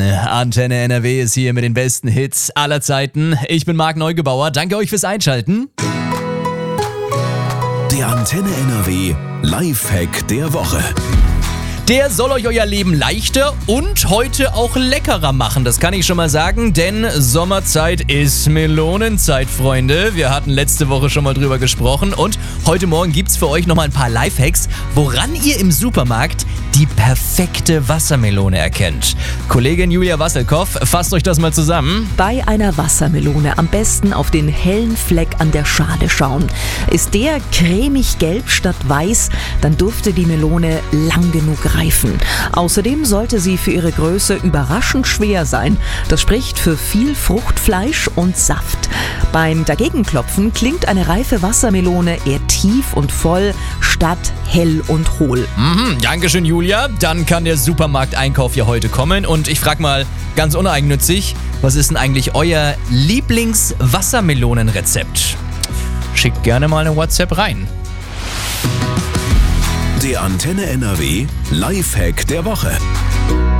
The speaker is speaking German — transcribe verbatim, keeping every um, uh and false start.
Antenne N R W ist hier mit den besten Hits aller Zeiten. Ich bin Marc Neugebauer. Danke euch fürs Einschalten. Der Antenne N R W Lifehack der Woche. Der soll euch euer Leben leichter und heute auch leckerer machen. Das kann ich schon mal sagen, denn Sommerzeit ist Melonenzeit, Freunde. Wir hatten letzte Woche schon mal drüber gesprochen und heute Morgen gibt's für euch nochmal ein paar Lifehacks, woran ihr im Supermarkt die perfekte Wassermelone erkennt. Kollegin Julia Wasselkoff fasst euch das mal zusammen. Bei einer Wassermelone am besten auf den hellen Fleck an der Schale schauen. Ist der cremig gelb statt weiß, dann dürfte die Melone lang genug reifen. Außerdem sollte sie für ihre Größe überraschend schwer sein. Das spricht für viel Fruchtfleisch und Saft. Beim Dagegenklopfen klingt eine reife Wassermelone eher tief und voll statt hell und hohl. Mhm, Dankeschön, Julia. Dann kann der Supermarkteinkauf ja heute kommen. Und ich frage mal ganz uneigennützig, was ist denn eigentlich euer Lieblings-Wassermelonenrezept? Schickt gerne mal eine WhatsApp rein. Der Antenne N R W Lifehack der Woche.